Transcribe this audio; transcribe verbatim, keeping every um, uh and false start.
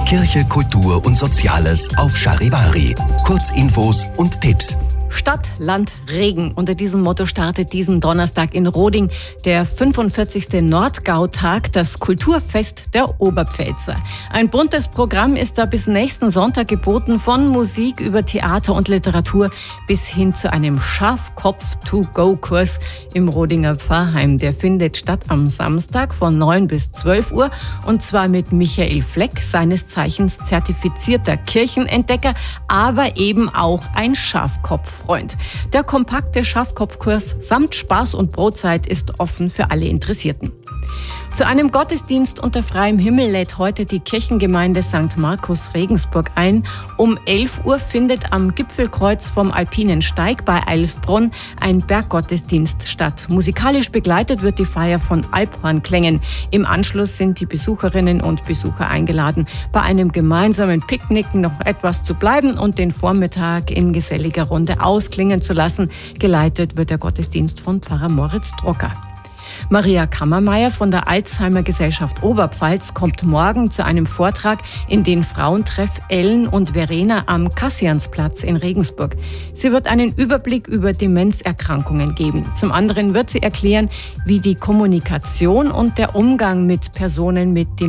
Kirche, Kultur und Soziales auf Charivari. Kurzinfos und Tipps. Stadt, Land, Regen. Unter diesem Motto startet diesen Donnerstag in Roding der fünfundvierzigste Nordgautag, das Kulturfest der Oberpfälzer. Ein buntes Programm ist da bis nächsten Sonntag geboten, von Musik über Theater und Literatur bis hin zu einem Schafkopf-to-go-Kurs im Rodinger Pfarrheim. Der findet statt am Samstag von neun bis zwölf Uhr und zwar mit Michael Fleck, seines Zeichens zertifizierter Kirchenentdecker, aber eben auch ein Schafkopf. Freund. Der kompakte Schafkopfkurs samt Spaß und Brotzeit ist offen für alle Interessierten. Zu einem Gottesdienst unter freiem Himmel lädt heute die Kirchengemeinde Sankt Markus Regensburg ein. Um elf Uhr findet am Gipfelkreuz vom Alpinen Steig bei Eilsbronn ein Berggottesdienst statt. Musikalisch begleitet wird die Feier von Alphornklängen. Im Anschluss sind die Besucherinnen und Besucher eingeladen, bei einem gemeinsamen Picknick noch etwas zu bleiben und den Vormittag in geselliger Runde ausklingen zu lassen. Geleitet wird der Gottesdienst von Pfarrer Moritz Drucker. Maria Kammermeier von der Alzheimer Gesellschaft Oberpfalz kommt morgen zu einem Vortrag in den Frauentreff Ellen und Verena am Kassiansplatz in Regensburg. Sie wird einen Überblick über Demenzerkrankungen geben. Zum anderen wird sie erklären, wie die Kommunikation und der Umgang mit Personen mit